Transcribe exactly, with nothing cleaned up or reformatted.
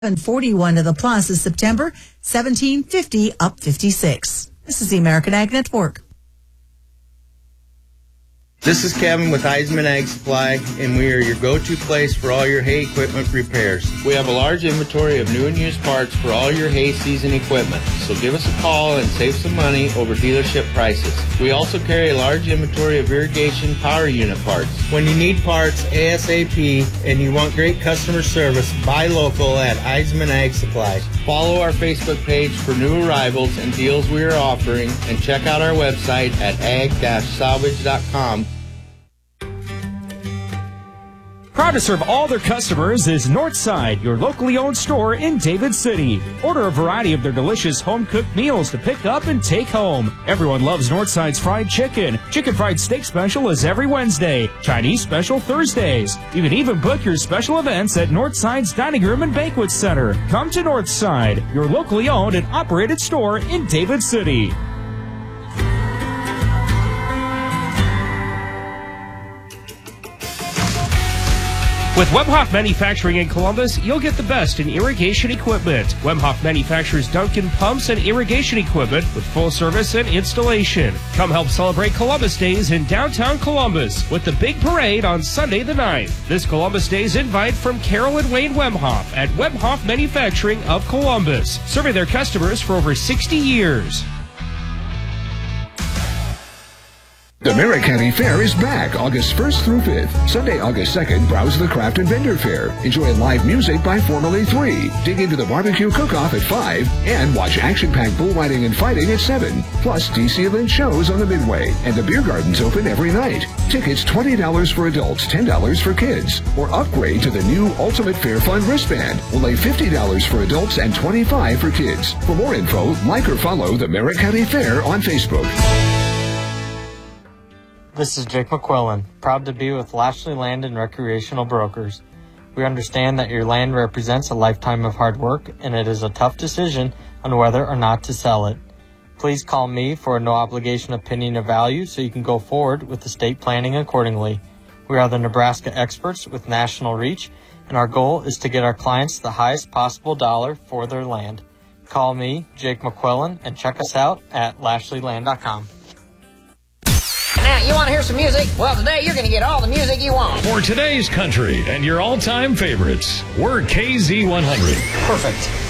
forty-one to the plus is September, seventeen fifty up fifty-six. This is the American Ag Network. This is Kevin with Heisman Ag Supply, and we are your go-to place for all your hay equipment repairs. We have a large inventory of new and used parts for all your hay season equipment, so give us a call and save some money over dealership prices. We also carry a large inventory of irrigation power unit parts. When you need parts ASAP and you want great customer service, buy local at Heisman Ag Supply. Follow our Facebook page for new arrivals and deals we are offering, and check out our website at ag dash salvage dot com. Proud to serve all their customers is Northside, your locally owned store in David City. Order a variety of their delicious home-cooked meals to pick up and take home. Everyone loves Northside's fried chicken. Chicken fried steak special is every Wednesday. Chinese special Thursdays. You can even book your special events at Northside's Dining Room and Banquet Center. Come to Northside, your locally owned and operated store in David City. With Wemhoff Manufacturing in Columbus, you'll get the best in irrigation equipment. Wemhoff manufactures Duncan pumps and irrigation equipment with full service and installation. Come help celebrate Columbus Days in downtown Columbus with the big parade on Sunday the ninth. This Columbus Day's invite from Carol and Wayne Wemhoff at Wemhoff Manufacturing of Columbus, serving their customers for over sixty years. The Merritt County Fair is back August first through fifth. Sunday, August second, browse the Craft and Vendor Fair. Enjoy live music by Formerly three. Dig into the barbecue cook-off at five. And watch action-packed bull riding and fighting at seven. Plus, D C Lynch shows on the Midway. And the beer garden's open every night. Tickets twenty dollars for adults, ten dollars for kids. Or upgrade to the new Ultimate Fair Fun wristband. Only fifty dollars for adults and twenty-five dollars for kids. For more info, like or follow the Merritt County Fair on Facebook. This is Jake McQuillan, proud to be with Lashley Land and Recreational Brokers. We understand that your land represents a lifetime of hard work, and it is a tough decision on whether or not to sell it. Please call me for a no-obligation opinion of value so you can go forward with estate planning accordingly. We are the Nebraska experts with national reach, and our goal is to get our clients the highest possible dollar for their land. Call me, Jake McQuillan, and check us out at lashley land dot com. Now, you want to hear some music? Well, today you're going to get all the music you want. For today's country and your all-time favorites, we're K Z one hundred. Perfect.